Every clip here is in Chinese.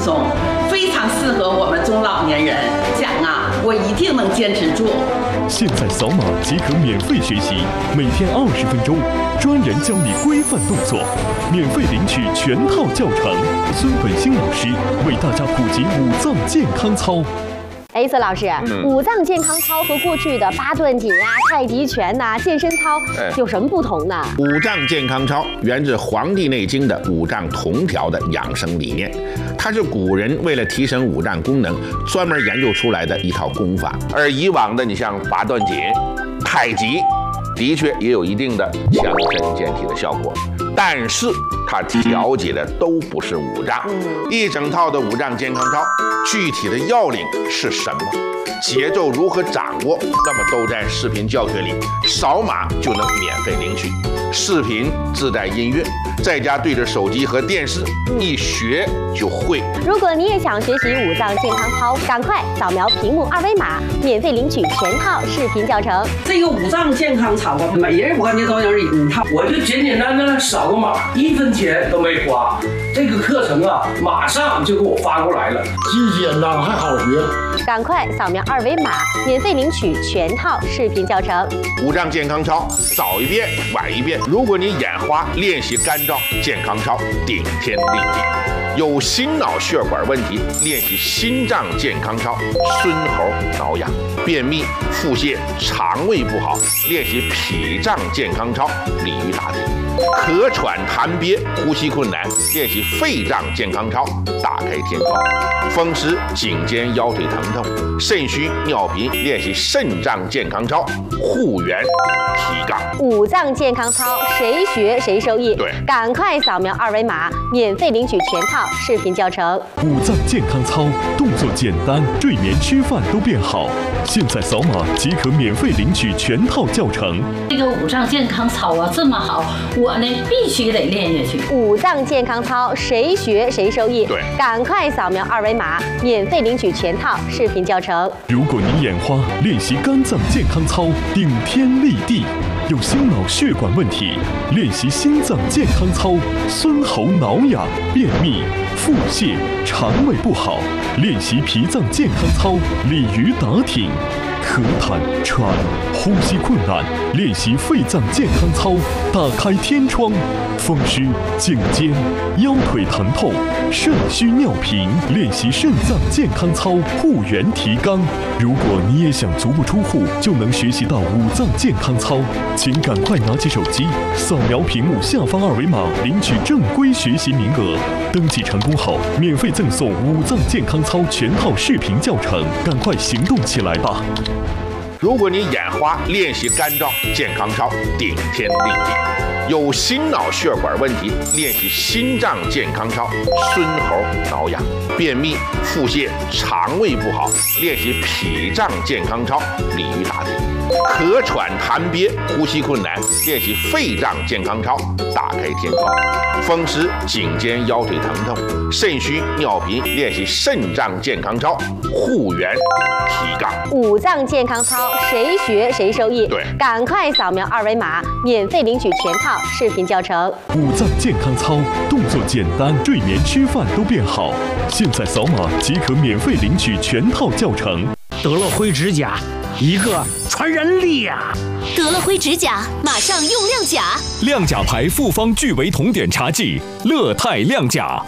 松，非常适合我们中老年人。讲啊，我一定能坚持住。 现在扫码即可免费学习，每天20分钟，专人教你规范动作，免费领取全套教程。孙本兴老师为大家普及五脏健康操。 孙老师，五脏健康操和过去的八段锦啊、太极拳呐、健身操有什么不同呢？ 五脏健康操源自《黄帝内经》的五脏同调的养生理念，它是古人为了提升五脏功能专门研究出来的一套功法。而以往的你像八段锦、太极，的确也有一定的强身健体的效果，但是它调节的都不是五脏。一整套的五脏健康操，具体的要领是什么？节奏如何掌握？那么都在视频教学里，扫码就能免费领取。视频自带音乐，在家对着手机和电视，一学就会。 如果你也想学习五脏健康操，赶快扫描屏幕2维码，免费领取全套视频教程。 这个五脏健康操啊，每人我感觉都有一套， 我就简简单单扫个码，1分钱都没花。这个课程啊，马上就给我发过来了， 既简单还好学。 赶快扫描2维码，免费领取全套视频教程。 五脏健康操，早一遍晚一遍。如果你眼花，练习干燥健康操，顶天立地。有心脑血管问题，练习心脏健康操，孙喉挠痒；便秘、腹泻、肠胃不好，练习脾脏健康操，鲤鱼打挺；咳喘痰憋、呼吸困难，练习肺脏健康操，打开天窗；风湿、颈肩腰腿疼痛、肾虚尿频，练习肾脏健康操，护元提杠。 五脏健康操，谁学谁受益。 对， 赶快扫描2维码，免费领取全套视频教程。 五脏健康操动作简单，睡眠吃饭都变好。现在扫码即可免费领取全套教程。 这个五脏健康操啊这么好，我呢必须得练下去。 五脏健康操，谁学谁受益。 对， 赶快扫描2维码，免费领取全套视频教程。 如果你眼花，练习肝脏健康操，顶天立地。有心脑血管问题，练习心脏健康操，孙喉挠痒；便秘、腹泻、肠胃不好，练习脾脏健康操，鲤鱼打挺；咳痰喘、呼吸困难，练习肺脏健康操，打开天窗；风湿、颈肩、腰腿疼痛、肾虚尿频，练习肾脏健康操，护元提肛。如果你也想足不出户就能学习到五脏健康操，请赶快拿起手机，扫描屏幕下方2维码，领取正规学习名额。登记成功后，免费赠送五脏健康操全套视频教程，赶快行动起来吧！ 如果你眼花，练习干燥健康操，顶天立地。有心脑血管问题，练习心脏健康操，孙喉挠痒；便秘、腹泻、肠胃不好，练习脾脏健康操，鲤鱼打挺；咳喘痰憋、呼吸困难，练习肺脏健康操，打开天窗；风湿、颈肩腰腿疼痛、肾虚尿频，练习肾脏健康操，护元提杠。 五脏健康操，谁学谁受益。 对， 赶快扫描2维码，免费领取全套视频教程。 五脏健康操动作简单，睡眠吃饭都变好。现在扫码即可免费领取全套教程。 得了灰指甲，一个传染力啊！ 得了灰指甲，马上用亮甲。 亮甲牌复方聚维酮碘茶剂，乐泰亮甲。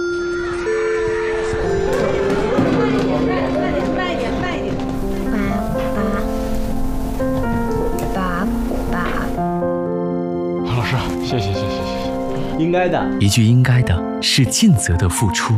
老师，谢谢。 应该的， 一句应该的是尽责的付出。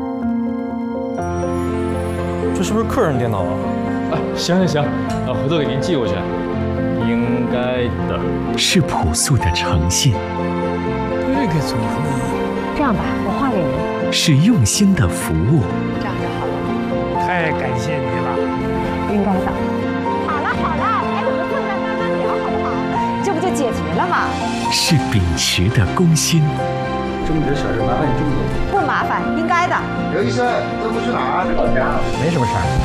这是不是客人电脑啊？行，回头给您寄过去。应该的是朴素的诚信。 这个怎么这样吧，我画给您。 是用心的服务。 这样就好了。 太感谢你了。 应该的。好了，哎，我们困难慢慢聊，好不好？这不就解决了吗？ 是秉持的公心。 这么点小事麻烦你这么多。 不麻烦，应该的。 刘医生，这不去哪儿？ 没什么事儿。